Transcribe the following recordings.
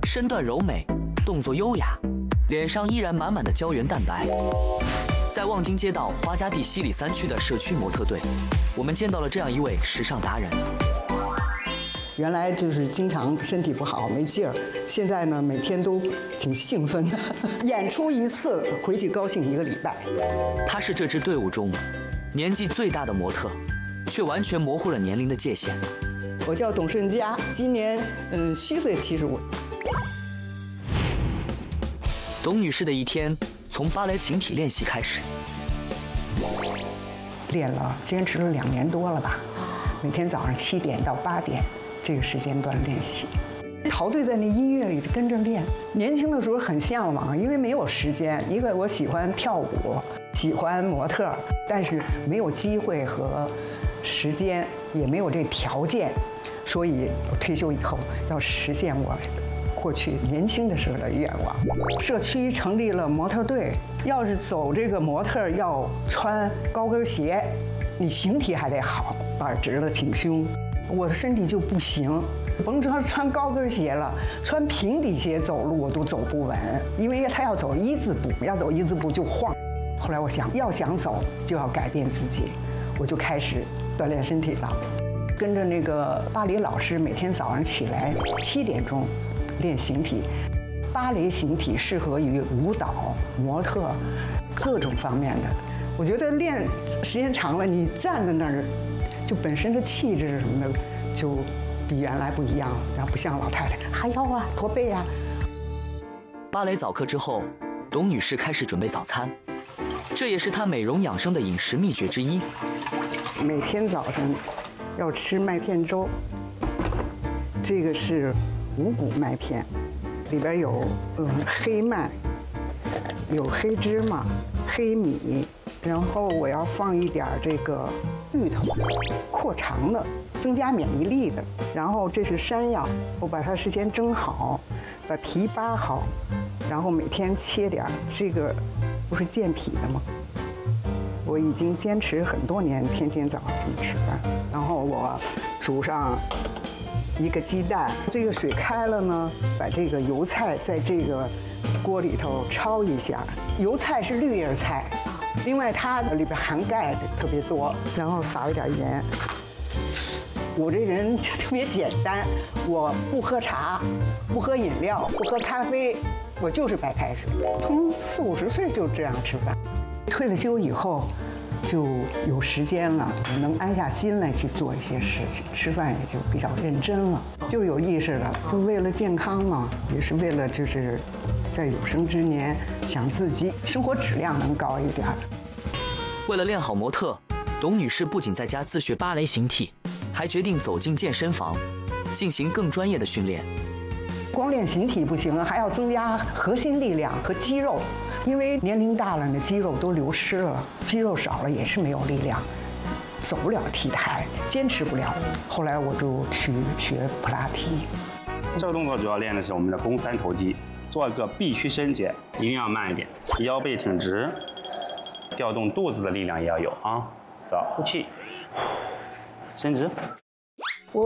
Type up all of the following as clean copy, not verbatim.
身段柔美，动作优雅，脸上依然满满的胶原蛋白。在望京街道花家地西里3区的社区模特队，我们见到了这样一位时尚达人。 原来就是经常身体不好没劲儿，现在呢每天都挺兴奋的，演出一次回去高兴1个礼拜。 她是这支队伍中年纪最大的模特，却完全模糊了年龄的界限。 我叫董顺佳，今年虚岁75。 董女士的一天从芭蕾形体练习开始， 练了坚持了2年多了吧，每天早上7点到8点这个时间段练习，陶醉在那音乐里跟着练。年轻的时候很向往，因为没有时间，一个我喜欢跳舞，喜欢模特，但是没有机会和时间，也没有这条件，所以我退休以后要实现我过去年轻的时候的愿望。社区成立了模特队，要是走这个模特要穿高跟鞋，你形体还得好，板直的挺胸。我的身体就不行，甭说穿高跟鞋了，穿平底鞋走路我都走不稳，因为他要走1字步，要走1字步就晃。后来我想，要想走就要改变自己，我就开始锻炼身体了，跟着那个芭蕾老师，每天早上起来7点钟练形体。芭蕾形体适合于舞蹈、模特各种方面的。我觉得练时间长了，你站在那儿，就本身的气质什么的就比原来不一样了，然后不像老太太哈腰啊、驼背啊。 芭蕾早课之后，董女士开始准备早餐，这也是她美容养生的饮食秘诀之一。 每天早上要吃麦片粥，这个是五谷麦片，里边有黑麦，有黑芝麻、黑米，然后我要放一点这个芋头，扩肠的，增加免疫力的。然后这是山药，我把它事先蒸好，把皮扒好，然后每天切点，这个不是健脾的吗？我已经坚持很多年，天天早上这么吃饭。然后我煮上1个鸡蛋，这个水开了呢，把这个油菜在这个锅里头焯一下。油菜是绿叶菜，另外它里边含钙特别多，然后撒一点盐。我这人特别简单，我不喝茶，不喝饮料，不喝咖啡，我就是白开水。从40、50岁就这样吃饭。退了休以后，就有时间了，能安下心来去做一些事情，吃饭也就比较认真了，就有意识了，就为了健康嘛，也是为了就是在有生之年想自己生活质量能高一点。 为了练好模特，董女士不仅在家自学芭蕾形体，还决定走进健身房，进行更专业的训练。 光练形体不行啊，还要增加核心力量和肌肉。因为年龄大了，那肌肉都流失了，肌肉少了也是没有力量，走不了 T 台，坚持不了。后来我就去学普拉提。 这个动作主要练的是我们的肱三头肌，做一个臂屈伸解，一定要慢一点，腰背挺直，调动肚子的力量也要有啊。走，呼气，伸直。 我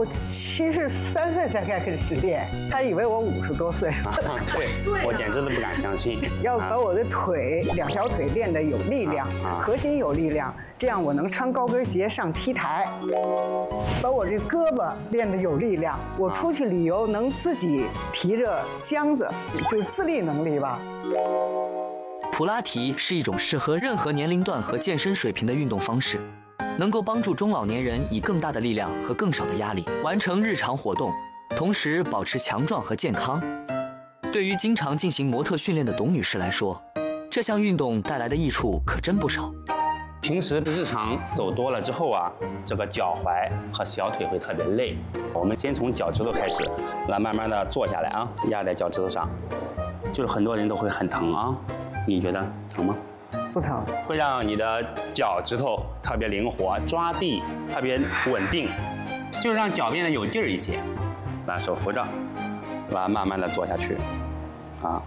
73岁才开始练，他以为我50多岁。 对，我简直都不敢相信。 要把我的腿2条腿练得有力量，核心有力量，这样我能穿高跟鞋上 T 台。把我这胳膊练得有力量，我出去旅游能自己提着箱子，就是自立能力吧。 普拉提是一种适合任何年龄段和健身水平的运动方式，能够帮助中老年人以更大的力量和更少的压力完成日常活动，同时保持强壮和健康。对于经常进行模特训练的董女士来说，这项运动带来的益处可真不少。 平时日常走多了之后啊，这个脚踝和小腿会特别累。我们先从脚趾头开始，来慢慢的坐下来啊，压在脚趾头上，就是很多人都会很疼啊，你觉得疼吗？ 不疼， 会让你的脚趾头特别灵活，抓地特别稳定，就是让脚变得有劲儿一些。来，手扶着，来慢慢的坐下去，啊，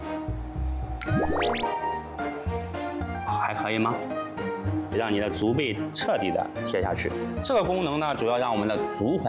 还可以吗？让你的足背彻底的贴下去。这个功能呢，主要让我们的足踝